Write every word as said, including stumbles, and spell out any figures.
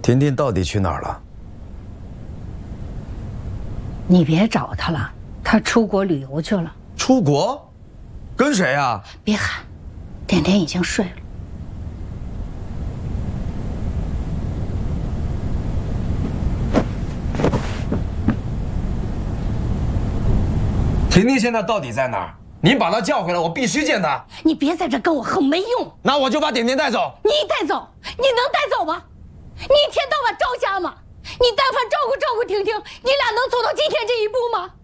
婷婷到底去哪儿了？ 你别找她了，她出国旅游去了。 出国？跟谁呀？ 别喊，点点已经睡了。 婷婷现在到底在哪儿？你把她叫回来，我必须见她。 你别在这跟我横，没用。 那我就把点点带走。 你带走？你能带走吗？你一天到晚招家吗？你但凡照顾照顾婷婷，你俩能走到今天这一步吗？